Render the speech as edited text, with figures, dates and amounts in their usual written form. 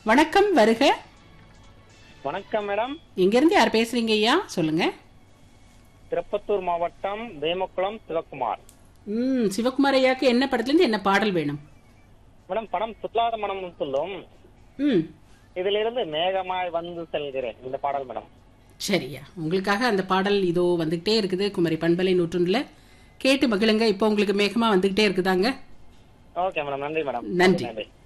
வணக்கம், வருக. வணக்கம் மேடம். எங்க இருந்து யார் பேசுறீங்க ஐயா? சொல்லுங்க. திருப்பத்தூர் மாவட்டம் வேமக்குளம் சிவகுமார். சிவகுமார் ஐயாக்கு என்ன படத்துல இருந்து என்ன பாடல் வேணும்? மேடம் படம் துல்லாத மனம் சொல்லும். இதுல இருந்து மேகமாய் வந்து செல்கிறேன் இந்த பாடல் மேடம். சரியா, உங்களுக்காக அந்த பாடல் இதோ வந்துகிட்டே இருக்குது. குமரி பண்பலை 101 கேட்டு மகிழுங்க. இப்போ உங்களுக்கு மேகமா வந்துகிட்டே இருக்குதாங்க. ஓகே மேடம், நன்றி மேடம். நன்றி.